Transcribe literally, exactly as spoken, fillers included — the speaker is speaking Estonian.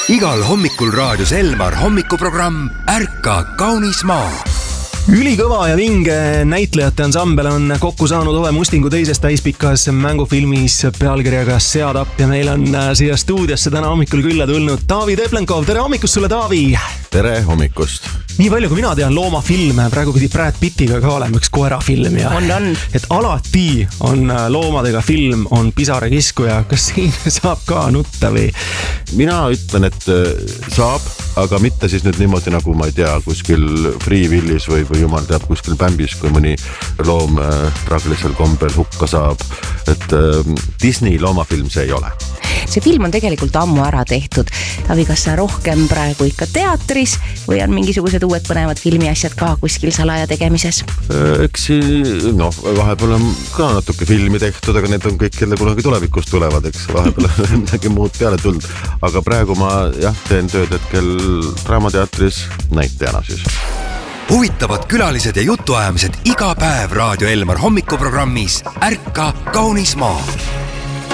Igal hommikul raadios Elmar hommikuprogramm Ärka kaunis maa. Ülikõva ja vinge näitlejate ansambel on kokku saanud Ove Mustingu teises täispikas mängufilmis pealkirjaga Seadapp ja meil on siia stuudiosse täna hommikul külla tulnud Taavi Teplenkov. Tere hommikust sulle, Taavi! Tere hommikust! Nii palju, kui mina tean loomafilme, praegu pidi Brad Pittiga ka olema üks koerafilm ja on, on. et alati on loomadega film, on pisarakiskuja. Kas siin saab ka nutta või? Mina ütlen, et saab, aga mitte siis nüüd niimoodi nagu ma ei tea, kuskil Free Willis või, või jumal teab kuskil Bambis, kui mõni loom traagilisel kombel hukka saab. Et Disney loomafilm see ei ole. See film on tegelikult ammu ära tehtud. Taavi, kas sa rohkem praegu ikka teatris või on mingisugused uued põnevad filmiasjad ka kuskil salaja tegemises? Eks no, vahepeal on ka natuke filmi tehtud, aga need on kõik jälle kunagi tulevikus tulevad, eks vahepeal on midagi muud peale tulnud. Aga praegu ma jah, teen tööd hetkel Draamateatris näitajana siis. Huvitavad külalised ja jutuajamised iga päev Raadio Elmar hommikuprogrammis Ärka kaunis maa.